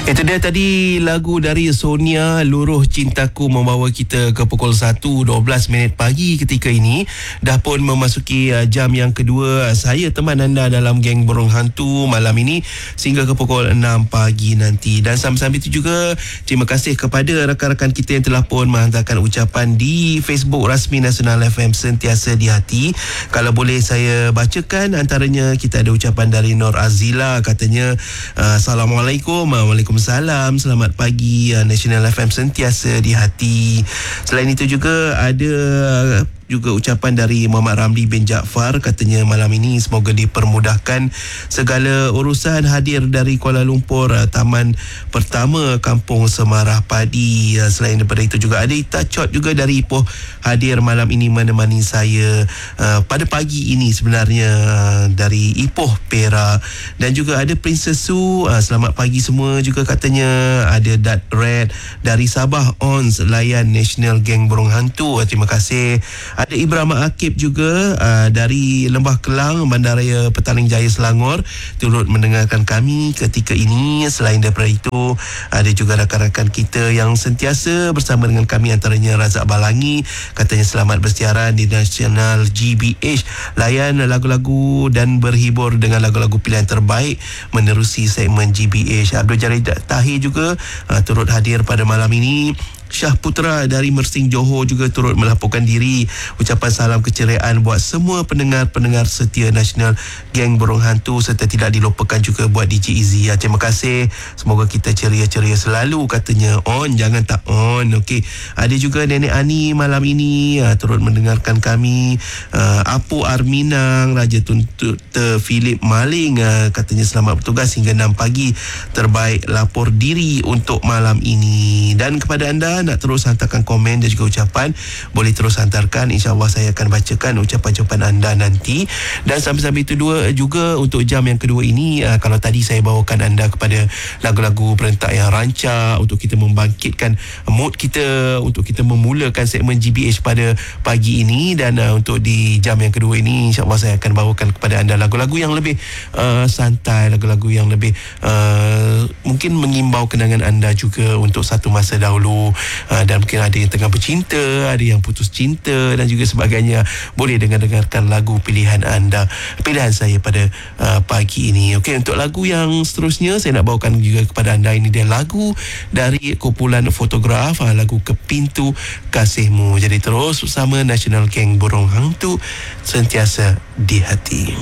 Itu dia tadi lagu dari Sonia, Luruh Cintaku, membawa kita ke pukul 1.12 pagi ketika ini. Dah pun memasuki jam yang kedua. Saya teman anda dalam Geng Burung Hantu malam ini sehingga ke pukul 6 pagi nanti. Dan sambil-sambil itu juga terima kasih kepada rakan-rakan kita yang telah pun menghantarkan ucapan di Facebook rasmi Nasional FM Sentiasa di Hati. Kalau boleh saya bacakan, antaranya kita ada ucapan dari Nur Azila, katanya Assalamualaikum. Waalaikumsalam. Selamat pagi, Nasional FM Sentiasa di Hati. Selain itu juga ada juga ucapan dari Muhammad Ramli bin Jaafar, katanya malam ini semoga dipermudahkan segala urusan. Hadir dari Kuala Lumpur, Taman Pertama Kampung Semarah Padi. Selain daripada itu juga ada Ita Chot juga dari Ipoh, hadir malam ini menemani saya pada pagi ini sebenarnya, dari Ipoh Perak. Dan juga ada Princess Su, selamat pagi semua juga katanya. Ada Dat Red dari Sabah Ons, layan National Geng Burung Hantu, terima kasih. Ada Ibrahim Akib juga dari Lembah Kelang, Bandaraya Petaling Jaya Selangor, turut mendengarkan kami ketika ini. Selain daripada itu ada juga rakan-rakan kita yang sentiasa bersama dengan kami, antaranya Razak Balangi, katanya selamat bersiaran di Nasional GBH, layan lagu-lagu dan berhibur dengan lagu-lagu pilihan terbaik menerusi segmen GBH. Abdul Jalil Tahir juga turut hadir pada malam ini. Syah Putra dari Mersing Johor juga turut melaporkan diri. Ucapan salam keceriaan buat semua pendengar-pendengar setia Nasional Geng Burung Hantu, serta tidak dilupakan juga buat DJ Izzy. Terima kasih. Semoga kita ceria-ceria selalu, katanya. On, jangan tak on. Okey. Ada juga Nenek Ani malam ini turut mendengarkan kami. Apu Arminang, Raja Tuntut Philip Maling, katanya selamat bertugas hingga 6 pagi. Terbaik lapor diri untuk malam ini. Dan kepada anda nak terus hantarkan komen dan juga ucapan, boleh terus hantarkan. InsyaAllah saya akan bacakan ucapan-ucapan anda nanti. Dan sambil-sambil itu juga untuk jam yang kedua ini, kalau tadi saya bawakan anda kepada lagu-lagu berentak yang rancak untuk kita membangkitkan mood kita, untuk kita memulakan segmen GBH pada pagi ini. Dan untuk di jam yang kedua ini, insyaAllah saya akan bawakan kepada anda lagu-lagu yang lebih santai, lagu-lagu yang lebih mungkin mengimbau kenangan anda juga untuk satu masa dahulu. Dan mungkin ada yang tengah bercinta, ada yang putus cinta dan juga sebagainya. Boleh dengarkan lagu pilihan anda, pilihan saya pada pagi ini. Okey, untuk lagu yang seterusnya saya nak bawakan juga kepada anda. Ini dia lagu dari kumpulan Fotograf, lagu Kepintu Kasihmu. Jadi terus bersama Nasional Geng Burung Hantu, sentiasa di hati.